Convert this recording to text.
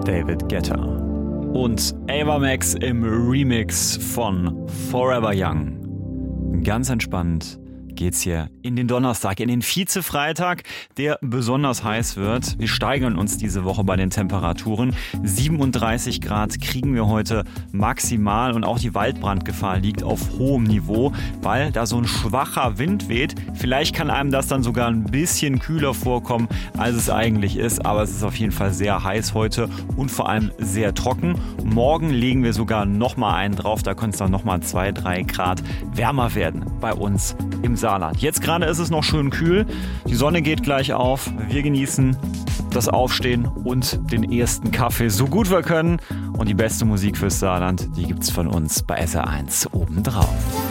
David Guetta. Und Ava Max im Remix von Forever Young. Ganz entspannt geht's hier in den Donnerstag, in den Vize-Freitag, der besonders heiß wird. Wir steigern uns diese Woche bei den Temperaturen. 37 Grad kriegen wir heute maximal und auch die Waldbrandgefahr liegt auf hohem Niveau, weil da so ein schwacher Wind weht. Vielleicht kann einem das dann sogar ein bisschen kühler vorkommen, als es eigentlich ist, aber es ist auf jeden Fall sehr heiß heute und vor allem sehr trocken. Morgen legen wir sogar nochmal einen drauf, da könnte es dann nochmal 2-3 Grad wärmer werden bei uns im Saarland. Jetzt gerade ist es noch schön kühl, die Sonne geht gleich auf, wir genießen das Aufstehen und den ersten Kaffee so gut wir können und die beste Musik fürs Saarland, die gibt's von uns bei SR1 obendrauf.